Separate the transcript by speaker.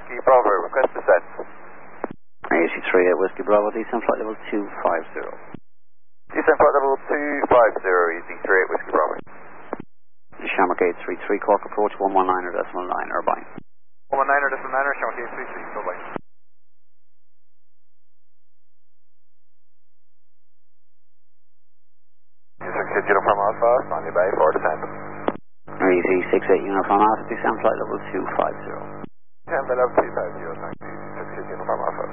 Speaker 1: Whiskey Bravo, request descent.
Speaker 2: AC3 at Whiskey Bravo, descent flight level 250.
Speaker 1: Descent flight level 250, easy 3 at Whiskey Bravo.
Speaker 2: Shamrock 833, Cork approach 119.9, Irvine.
Speaker 1: 119.9, Shamrock 833, bye bye. Uniform Alpha, standing by for descent.
Speaker 2: Easy 68 Uniform Alpha, descent flight level 250.
Speaker 1: Descent level 250, thank you. 68 Uniform Alpha.